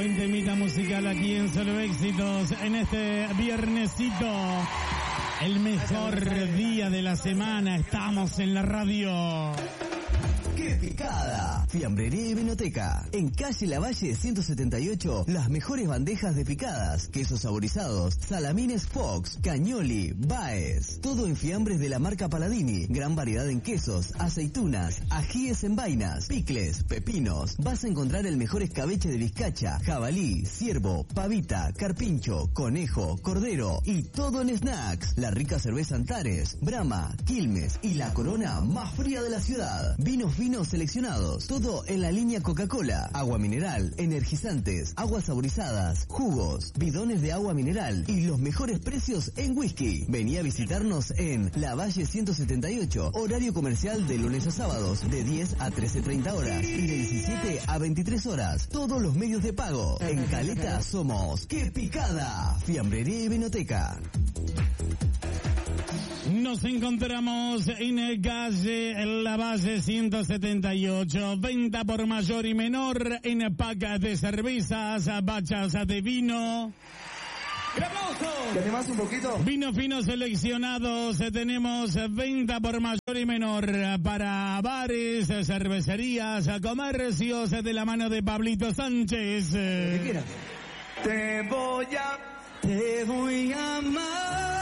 Un temita musical aquí en Solo Éxitos, en este viernesito, el mejor día de la semana, estamos en la radio. ¡Qué picada! Fiambrería y Vinoteca. En calle Lavalle 178, las mejores bandejas de picadas, quesos saborizados, salamines Fox, cañoli, Baez. Todo en fiambres de la marca Paladini. Gran variedad en quesos, aceitunas, ajíes en vainas, picles, pepinos. Vas a encontrar el mejor escabeche de vizcacha, jabalí, ciervo, pavita, carpincho, conejo, cordero y todo en snacks. La rica cerveza Antares, Brahma, Quilmes y la Corona más fría de la ciudad. Vinos seleccionados, todo en la línea Coca-Cola, agua mineral, energizantes, aguas saborizadas, jugos, bidones de agua mineral y los mejores precios en whisky. Vení a visitarnos en Lavalle 178, horario comercial de lunes a sábados de 10 a 13:30 horas y de 17 a 23 horas. Todos los medios de pago. En Caleta somos ¡Qué picada! Fiambrería y Vinoteca. Nos encontramos en calle Lavalle 178, venta por mayor y menor en pacas de cervezas, bachas de vino. ¿Te animás un poquito? Vinos finos seleccionados, tenemos venta por mayor y menor para bares, cervecerías, comercios de la mano de Pablito Sánchez. Te voy a amar.